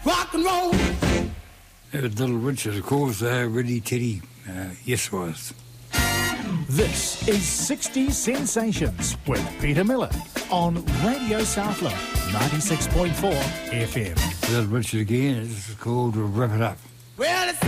rock and roll. That was Little Richard, of course, Ready Teddy. Yes, was. This is 60 Sensations with Peter Miller on Radio Southland 96.4 FM. Little Richard again. This is called Wrap It Up. Well, it's